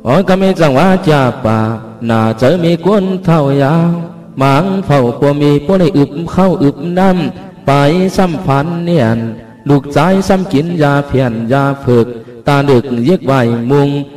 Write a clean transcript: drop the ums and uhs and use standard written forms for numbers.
อ๋อก็ไม่จังว่าจ่าป่าน่าจะมีกวนเท่ายาวหมางเฝ้าปัวมีพวกในอึบเข้าอึบน้ำไปซ้ำพันเนียนลูกใจซ้ำกินยาเพียนยาฝึกตาดึกเย็กใบมุง